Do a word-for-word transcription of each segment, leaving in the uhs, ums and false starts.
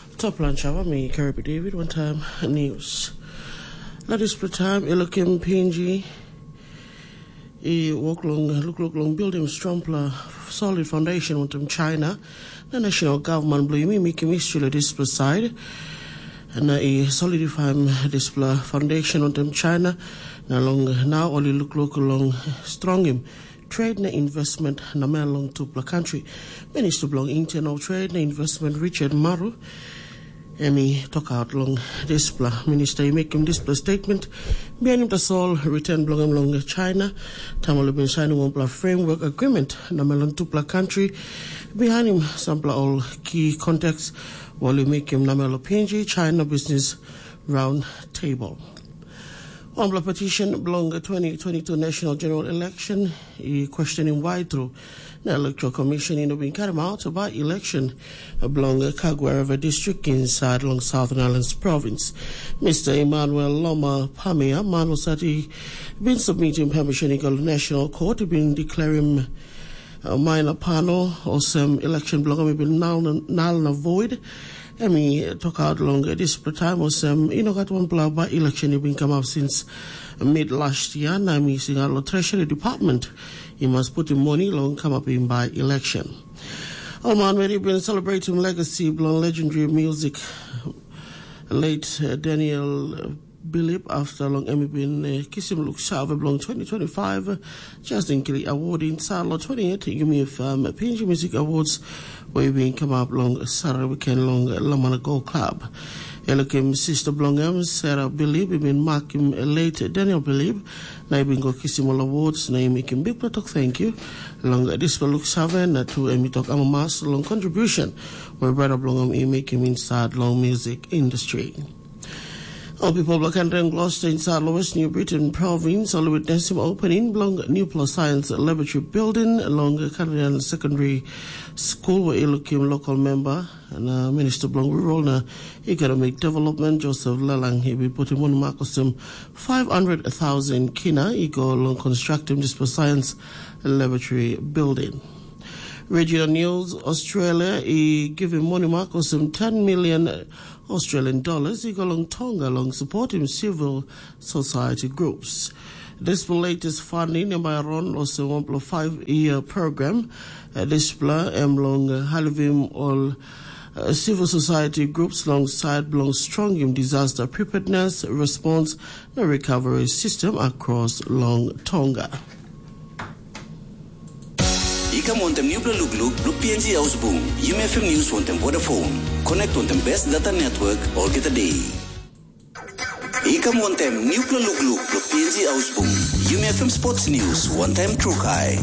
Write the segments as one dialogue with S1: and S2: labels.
S1: Top lunch hour, me, Kirby David, one time news. That is per time, Elokim P N G, e walk long, look, look long, building Strumpler, solid foundation with them China, the national government, blue me, making history this per side, and a solidify this foundation with them China, now long, now only look, look long, strong him. Trade and investment na long to the country. Minister belong internal trade and investment Richard Maru. Emi talk out long display. Minister he make him display statement. Behind him the soul return belong long China. Tamale been signing one framework agreement na long to the country. Behind him sample all key context while he make him namelo P N G China business round table. On the petition belong the twenty twenty-two national general election, he questioning why through the electoral commission in being carried out about election belong the Kagwa River district inside long Southern Islands province. Mister Emmanuel Loma Pamea, Manu Sati, been submitting permission in the national court, been declaring a minor panel or some election belong been null and void. I mean, talk out longer this time was um, you know, got one blow by election you've been come up since mid last year. And I'm missing our Treasury Department. You must put in money long come up in by election. Oh man, we've been celebrating legacy, blonde legendary music. Late uh, Daniel uh, Bilip after long Emmy been uh, kissing look salve blonde twenty twenty-five. Uh, Justin Kelly Award in Sarlo twenty-eight. Give me a um, P N G Music Awards. Where we come up long Saturday weekend long Lamana Go Club. Elokim sister Blongam, Sarah Believe, we been marking late Daniel Believe. Now been go kiss him all awards, now making big talk thank you. Long this will look seven to Emi Talk Amamas long contribution where brother Blongam he making inside long music industry. All people black and Gloucester inside West New Britain province, all witness him opening along New Plus Science Laboratory building along Canadian Secondary School where he looking local member and uh, Minister Blong Rural na Economic Development Joseph Lalang he be putting one mark of some five hundred thousand kina he go along constructing this Plus Science Laboratory building. Regional News Australia he giving money mark of some ten million Australian dollars, he go along Tonga along supporting civil society groups. This latest funding by Ron was a one plus five year program. Uh, this plan um, long uh, Halivim all uh, civil society groups alongside belong strong in disaster preparedness, response, and recovery system across long Tonga.
S2: Ika montem new look look look P N G House Boom. U M F M News want them Vodafone. Connect on them best data network all get a day. Ika montem new look look look P N G House Boom. U M F M Sports News one time true kai.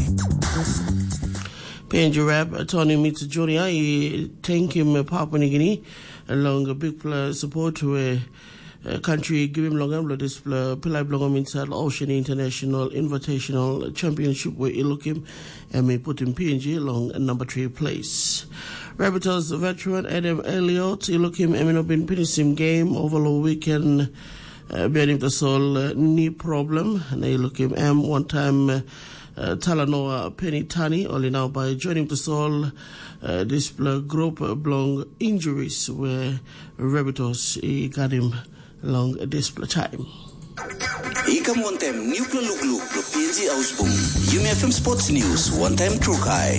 S1: P N G rap Tony Mitsu Junior he thank him Papua New Guinea along a big player support to a Uh, country give him long and this uh, Pillai Blongam inside Ocean International Invitational Championship where he look him and may put him P N G along a number three place. Rabbitohs veteran Adam Elliott he look him and may been finishing game over the weekend uh, bearing the soul uh, knee problem and they look him M one time uh, uh, Talanoa Penny Tani only now by joining the soul uh, this uh, group uh, belong injuries where Rabbitohs he got him long display time.
S2: Ika montem new look look look P N G House Boom. U M F M Sports News one time true kai.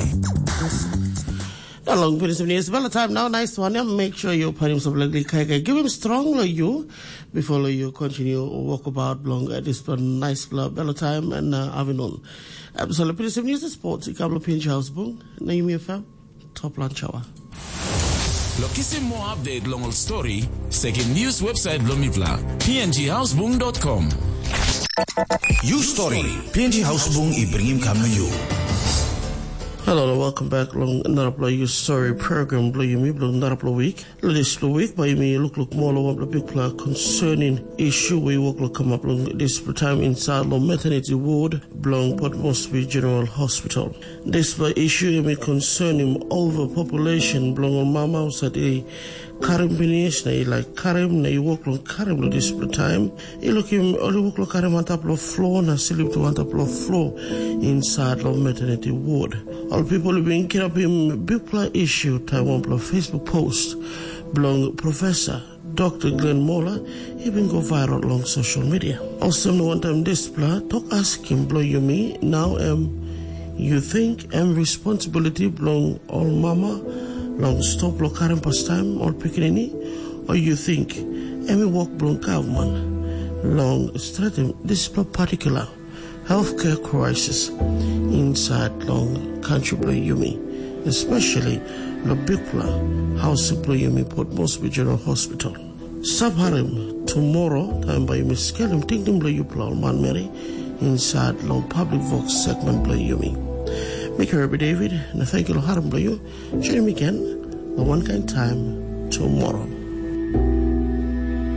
S1: Long period of news. Well, time now. Nice one. Make sure you put him some lovely kai. Give him strong you before you continue walk about long at this nice bella time and uh, afternoon. Absolutely period of news. Sports. Ika P N G House Boom. Na U M F M top lunch hour.
S3: Lokisi more update long story, second news website Blomipla, p n g houseboom dot com.
S2: You story, P N G Houseboom i bring him come to you.
S1: Hello and welcome back along another You Story program Blue You Me Blue another week. This week by me look look more along the people concerning issue we work look come up along this time inside the maternity ward belong Port Moresby General Hospital. This by issue me concerning overpopulation belong on mama was at a Karim finish na like Karim na work long Karim this time. You look him only work long Karim on top of floor na sleep to on top of floor inside the maternity ward. All people being kept up in big play issue time on Facebook post belong Professor Doctor Glenn Mola, he been go viral along social media. Also, no one time display talk ask him blow you me now um you think um responsibility belong all mama long stop lo current pastime or pikinini, or you think any work belong government long threaten this particular healthcare crisis inside long country blow you me, especially the big plan house blow you me Port Moresby General Hospital. Subharim tomorrow time by Miss Kelly think them blow you plan man Mary inside long public vox segment blow you me. Make her every David and thank you Haram blow you. Join me again the one kind time tomorrow.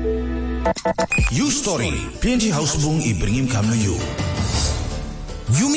S2: You story P N G House Bung i bring him come to you. You